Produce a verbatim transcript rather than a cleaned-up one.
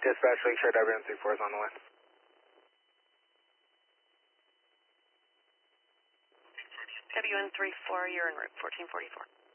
Dispatch, Lakeshore, W N three four is on the way. W N three four, you're en route, fourteen forty-four.